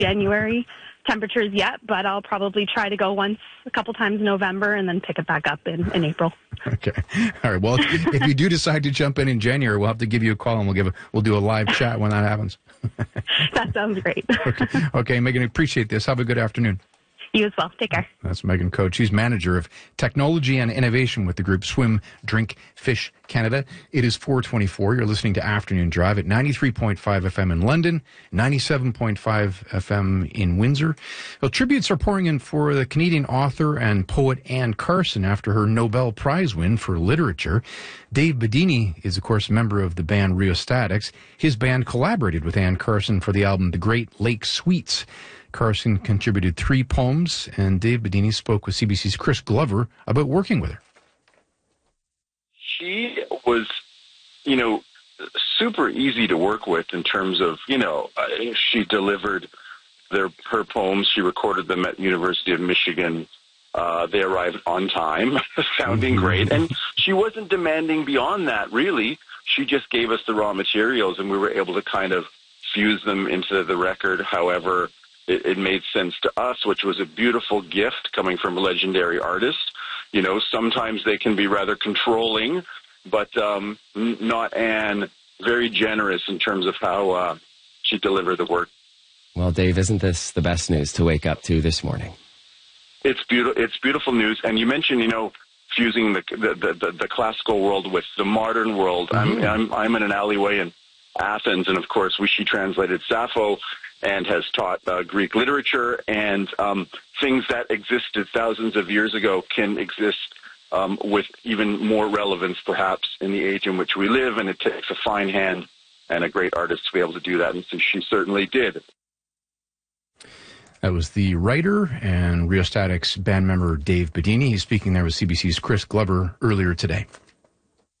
January temperatures yet, but I'll probably try to go a couple times in November and then pick it back up in April. Okay. All right. Well, if you do decide to jump in January, we'll have to give you a call and we'll do a live chat when that happens. That sounds great. Okay, Megan, appreciate this. Have a good afternoon. You as well. Take care. That's Megan Coach. She's manager of technology and innovation with the group Swim, Drink, Fish Canada. It is 4:24. You're listening to Afternoon Drive at 93.5 FM in London, 97.5 FM in Windsor. Well, tributes are pouring in for the Canadian author and poet Anne Carson after her Nobel Prize win for literature. Dave Bedini is, of course, a member of the band Rheostatics. His band collaborated with Anne Carson for the album The Great Lake Suites. Carson contributed 3 poems, and Dave Bedini spoke with CBC's Chris Glover about working with her. She was, super easy to work with in terms of, she delivered her poems. She recorded them at University of Michigan. They arrived on time, sounding great. And she wasn't demanding beyond that, really. She just gave us the raw materials, and we were able to kind of fuse them into the record however it made sense to us, which was a beautiful gift coming from a legendary artist. Sometimes they can be rather controlling, but not Anne. Very generous in terms of how she delivered the work. Well, Dave, isn't this the best news to wake up to this morning? It's beautiful. It's beautiful news. And you mentioned, fusing the classical world with the modern world. Mm-hmm. I'm in an alleyway in Athens, and of course, she translated Sappho and has taught Greek literature, and things that existed thousands of years ago can exist with even more relevance, perhaps, in the age in which we live, and it takes a fine hand and a great artist to be able to do that, and so she certainly did. That was the writer and Rheostatics band member Dave Bedini. He's speaking there with CBC's Chris Glover earlier today.